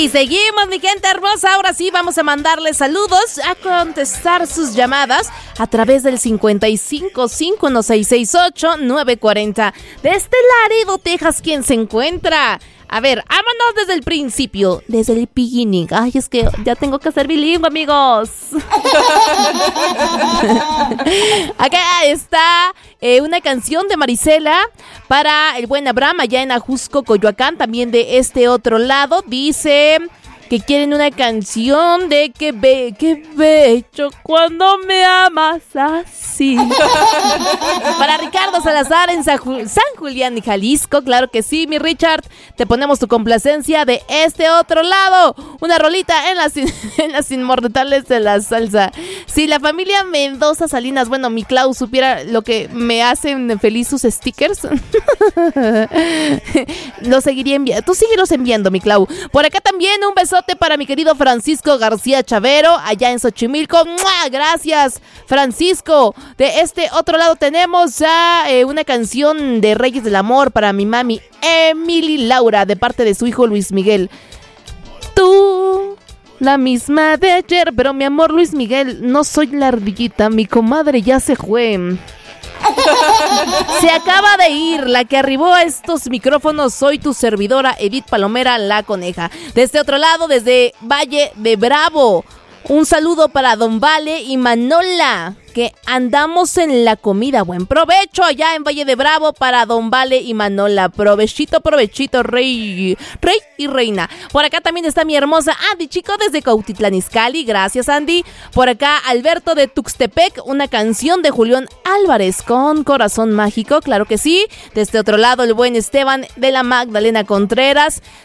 Y seguimos, mi gente hermosa. Ahora sí vamos a mandarles saludos, a contestar sus llamadas a través del 5551668940. Desde Laredo, Texas, ¿quién se encuentra? A ver, vámonos desde el principio, desde el beginning. Ay, es que ya tengo que ser bilingüe, amigos. Acá está una canción de Marisela para el buen Abraham allá en Ajusco, Coyoacán. También de este otro lado dice que quieren una canción de que bello cuando me amas así. Para Ricardo Salazar en San Julián y Jalisco, claro que sí, mi Richard. Te ponemos tu complacencia de este otro lado. Una rolita en las inmortales de la salsa. Si la familia Mendoza Salinas, bueno, mi Clau supiera lo que me hacen feliz sus stickers. Lo seguiría enviando. Tú síguelos enviando, mi Clau. Por acá también un besote para mi querido Francisco García Chavero, allá en Xochimilco. ¡Mua! Gracias, Francisco. De este otro lado tenemos ya una canción de Reyes del Amor para mi mami Emily Laura, de parte de su hijo Luis Miguel. Tú, la misma de ayer, pero mi amor Luis Miguel, no soy la ardillita, mi comadre ya se fue. Se acaba de ir la que arribó a estos micrófonos. Soy tu servidora Edith Palomera, la coneja. De este otro lado, desde Valle de Bravo, un saludo para Don Vale y Manola, que andamos en la comida. Buen provecho allá en Valle de Bravo para Don Vale y Manola. Provechito, rey y reina. Por acá también está mi hermosa Andy Chico desde Cautitlán Izcalli. Gracias, Andy. Por acá Alberto de Tuxtepec, una canción de Julián Álvarez con Corazón Mágico, claro que sí. De este otro lado el buen Esteban de la Magdalena Contreras.